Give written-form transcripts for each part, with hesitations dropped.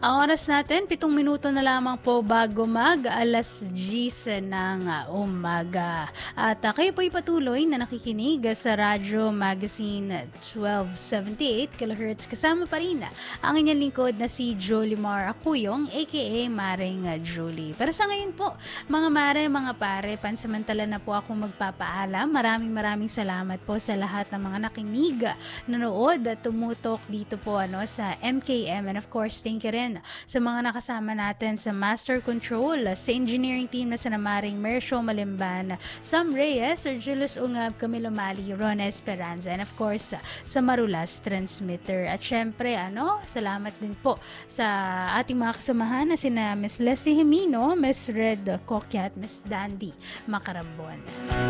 Ang oras natin, 7 minuto na lamang po bago alas 10 ng umaga. At kayo po'y patuloy na nakikinig sa Radyo Magazine 1278 kHz. Kasama pa rin ang inyong lingkod na si Jolimar Acuyong, aka Maring Julie. Para sa ngayon po, mga mare, mga pare, pansamantala na po ako magpapaalam. Maraming salamat po sa lahat ng mga nakinig, nanood at tumutok dito po sa MKM. And of course, thank you rin sa mga nakasama natin sa Master Control, sa engineering team na sa Namaring Mersho Malimban, Sam Reyes, Sir Julius Ungab, Camilo Mali, Ron Esperanza, and of course, sa Marulas Transmitter. At syempre, salamat din po sa ating mga kasamahan na sina Miss Leslie Himino, Miss Red Coquia at Miss Dandy Macarambon.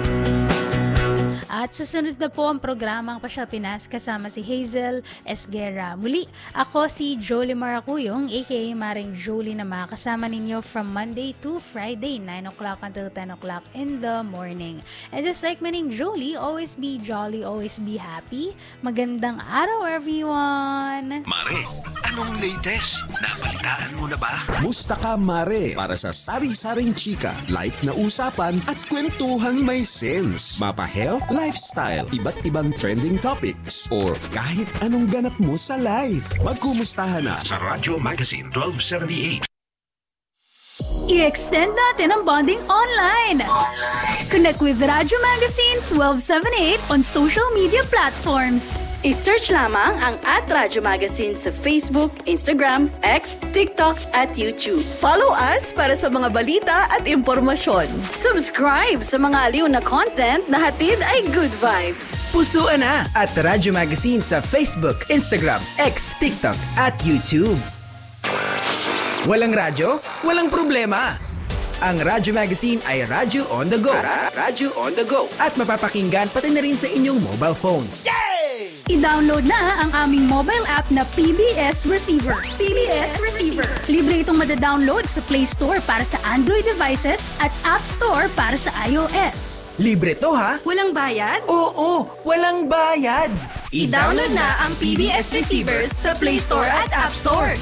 At susunod na po ang programang Pasya Pinas kasama si Hazel Esguerra. Muli, ako si Jolimar Acuyong, aka Maring Julie, na makakasama ninyo from Monday to Friday, 9 o'clock until 10 o'clock in the morning. And just like my name, Julie, always be jolly, always be happy. Magandang araw, everyone! Mare, anong latest? Nabalitaan mo na ba? Musta ka, Mare? Para sa sari-saring chika, light na usapan at kwentuhang may sense. Mapa-health, lifestyle, iba't ibang trending topics, or kahit anong ganap mo sa life. Magkumustahan na sa Radyo Magazine 1278. I-extend natin ang bonding online. Connect with Radyo Magazine 1278 on social media platforms. I-search lamang ang @Radyo Magazine sa Facebook, Instagram, X, TikTok at YouTube. Follow us para sa mga balita at impormasyon. Subscribe sa mga aliw na content na hatid ay good vibes. Pusuan na at Radyo Magazine sa Facebook, Instagram, X, TikTok at YouTube. Walang radyo? Walang problema. Ang Radyo Magazine ay radyo on the go. Radyo on the go. At mapapakinggan pati na rin sa inyong mobile phones. Yay! I-download na ang aming mobile app na PBS Receiver. PBS Receiver. Libre itong madadownload sa Play Store para sa Android devices at App Store para sa iOS. Libre to, ha? Walang bayad? Oo, walang bayad. I-download na ang PBS Receiver sa Play Store at App Store.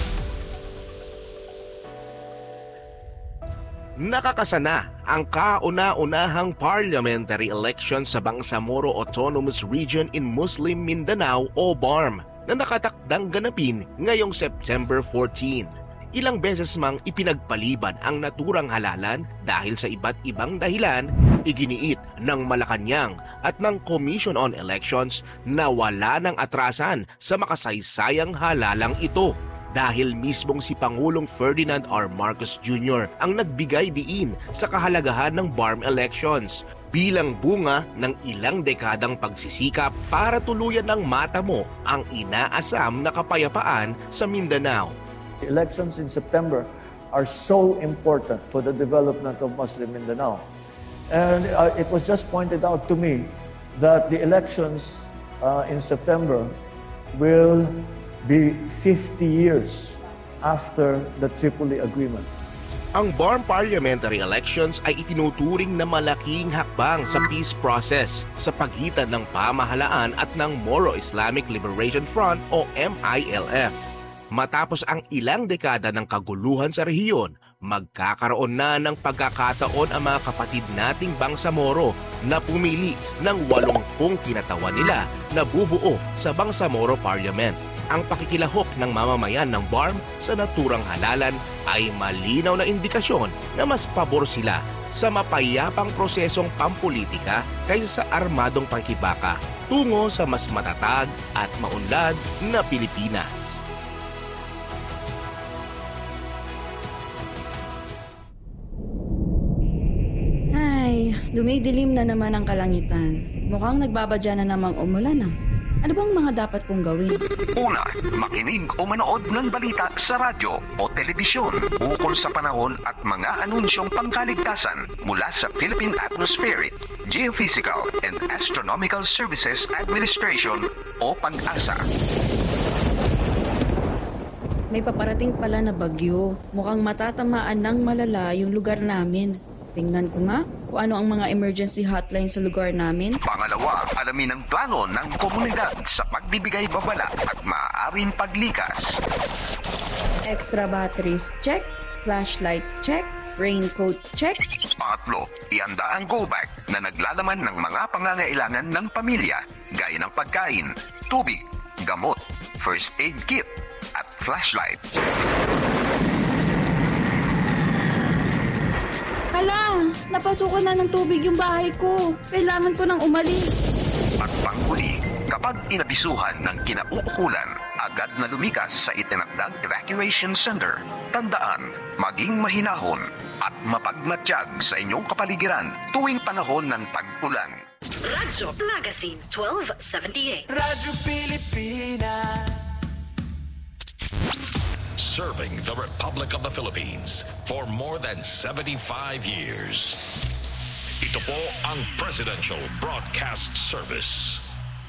Nakakasana ang kauna-unahang parliamentary election sa Bangsamoro Autonomous Region in Muslim Mindanao o BARM na nakatakdang ganapin ngayong September 14. Ilang beses mang ipinagpaliban ang naturang halalan dahil sa iba't ibang dahilan, iginiit ng Malacanang at ng Commission on Elections na wala ng atrasan sa makasaysayang halalang ito. Dahil mismong si Pangulong Ferdinand R. Marcos Jr. ang nagbigay diin sa kahalagahan ng BARM elections bilang bunga ng ilang dekadang pagsisikap para tuluyan ng matamo ang inaasam na kapayapaan sa Mindanao. The elections in September are so important for the development of Muslim Mindanao. And it was just pointed out to me that the elections in September will be 50 years after the Tripoli Agreement. Ang BARM parliamentary elections ay itinuturing na malaking hakbang sa peace process sa pagitan ng pamahalaan at ng Moro Islamic Liberation Front o MILF. Matapos ang ilang dekada ng kaguluhan sa rehiyon, magkakaroon na ng pagkakataon ang mga kapatid nating Bangsamoro na pumili ng 80 kinatawan nila na bubuo sa Bangsamoro Parliament. Ang pakikilahok ng mamamayan ng BARM sa naturang halalan ay malinaw na indikasyon na mas pabor sila sa mapayapang prosesong pampolitika kaysa sa armadong pakikibaka tungo sa mas matatag at maunlad na Pilipinas. Ay, dumidilim na naman ang kalangitan. Mukhang nagbabadya na namang umulan ah. Ano bang mga dapat kong gawin? Una, makinig o manood ng balita sa radyo o telebisyon ukol sa panahon at mga anunsyong pangkaligtasan mula sa Philippine Atmospheric, Geophysical and Astronomical Services Administration o PAG-ASA. May paparating pala na bagyo. Mukhang matatamaan ng malala yung lugar namin. Tingnan ko nga kung ano ang mga emergency hotline sa lugar namin. Pangalawa, alamin ang plano ng komunidad sa pagbibigay babala at maaaring paglikas. Extra batteries check, flashlight check, raincoat check. Pangatlo, ihanda ang go bag na naglalaman ng mga pangangailangan ng pamilya gaya ng pagkain, tubig, gamot, first aid kit at flashlight. Hala, napasukan na ng tubig yung bahay ko. Kailangan ko nang umalis. At panghuli, kapag inabisuhan ng kinauukulan, agad na lumikas sa itinakdang evacuation center. Tandaan, maging mahinahon at mapagmatsyag sa inyong kapaligiran tuwing panahon ng tag-ulan. Radyo Magazine 1278. Radyo Pilipinas. Serving the Republic of the Philippines for more than 75 years. Ito po ang Presidential Broadcast Service.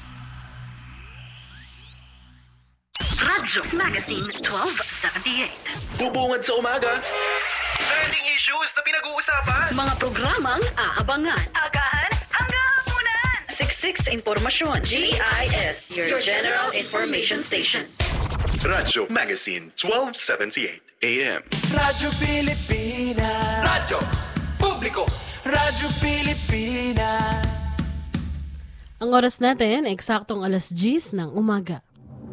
Radyo Magazine 1278. Bubungad sa umaga. Trending issues na pinag-uusapan. Mga programang aabangan. Agahan hanggang hapunan. Siksik sa impormasyon. GIS, your General Information Station. Radyo Magazine 1278 AM. Radyo Pilipinas. Radyo Publiko. Radyo Pilipinas. Ang oras natin, eksaktong 10:00 ng umaga.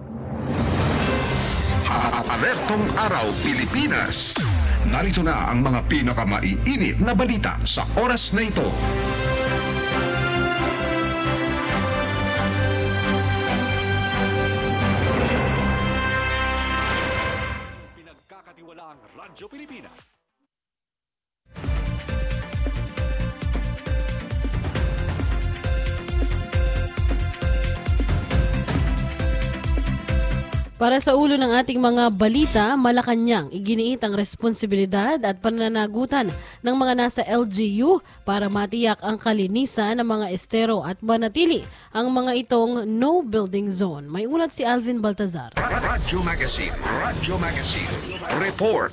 Alertong Araw Pilipinas. Narito na ang mga pinakamaiinit na balita sa oras na ito. Pinagkakatiwalaang Radyo Pilipinas. Para sa ulo ng ating mga balita, Malacanang iginiit ang responsibilidad at pananagutan ng mga nasa LGU para matiyak ang kalinisan ng mga estero at manatili ang mga itong no building zone. May ulat si Alvin Baltazar. Radyo Magazine. Report.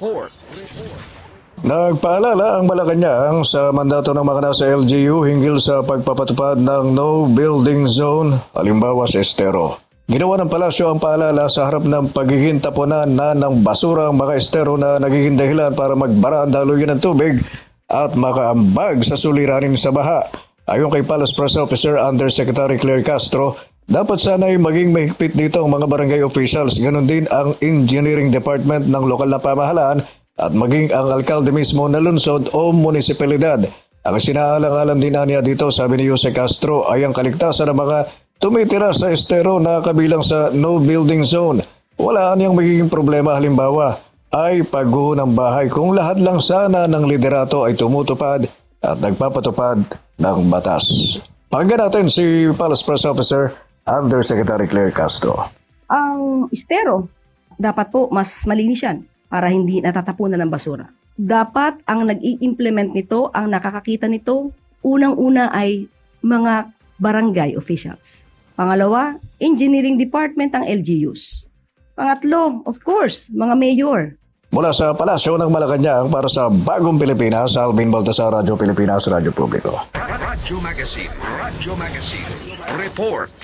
Nagpaalala ang Malacanang sa mandato ng mga nasa LGU hinggil sa pagpapatupad ng no building zone, halimbawa sa estero. Ginawa ng palasyo ang paalala sa harap ng pagiging tapunan na ng basura ang mga estero na nagiging dahilan para magbara ang daluyan ng tubig at makaambag sa suliranin sa baha. Ayon kay Palace Press Officer Undersecretary Claire Castro, dapat sana'y maging mahigpit dito ang mga barangay officials, ganun din ang engineering department ng lokal na pamahalaan at maging ang alkalde mismo na lungsod o munisipalidad. Ang sinaalang-alang din niya dito, sabi ni Jose Castro, ay ang kaligtasan ng mga tumitira sa estero na kabilang sa no building zone. Wala niyang magiging problema halimbawa ay pagguho ng bahay kung lahat lang sana ng liderato ay tumutupad at nagpapatupad ng batas. Pakinggan natin si Palace Press Officer Undersecretary Claire Castro. Ang estero, dapat po mas malinis yan para hindi natatapunan ng basura. Dapat ang nag-i-implement nito, ang nakakakita nito, unang-una ay mga barangay officials. Pangalawa, engineering department ang LGUs. Pangatlo, of course, mga mayor. Mula sa Palasyo ng Malacanang para sa Bagong Pilipinas, Alvin Baltasar, Radyo Pilipinas, Radyo Publiko. Radyo Magazine. Report.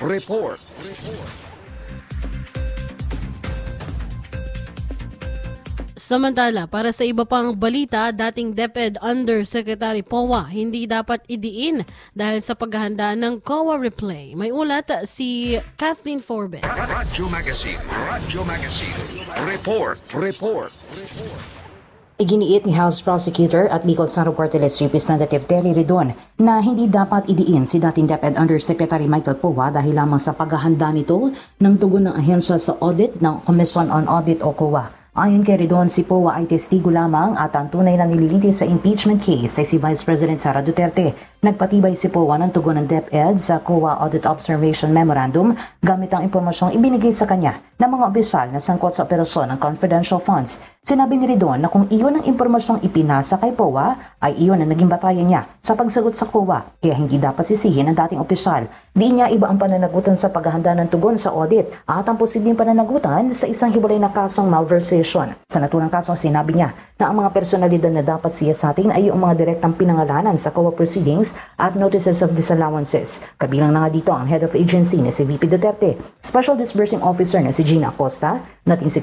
Samantala, para sa iba pang balita, dating DepEd Undersecretary POA hindi dapat idiin dahil sa paghahanda ng COA replay. May ulat si Kathleen Forbes. Radyo Magazine. Report. Iginiit ni House Prosecutor at Bicol Central Party List Representative Terry Ridon na hindi dapat idiin si dating DepEd Undersecretary Michael Poa dahil lamang sa paghahanda nito ng tugon ng ahensya sa audit ng Commission on Audit o COA. Ayon kay Ridon, si Poa ay testigo lamang at ang tunay na nililitis sa impeachment case ay si Vice President Sara Duterte. Nagpatibay si Poa ng tugon ng DepEd sa COA Audit Observation Memorandum gamit ang impormasyong ibinigay sa kanya ng mga opisyal na sangkot sa operasyon ng confidential funds. Sinabi ni Ridon na kung iyon ang impormasyong ipinasa kay Poa, ay iyon ang naging batayan niya sa pagsagot sa COA, kaya hindi dapat sisihin ng dating opisyal. Di niya iba ang pananagutan sa paghahanda ng tugon sa audit at ang posibleng pananagutan sa isang hiwalay na kasong malversation. Sa naturang kasong sinabi niya na ang mga personalidad na dapat siyasatin ay yung mga direktang pinangalanan sa COA proceedings at notices of disallowances. Kabilang na nga dito ang head of agency na si VP Duterte, Special Disbursing Officer na si Gina Acosta, dating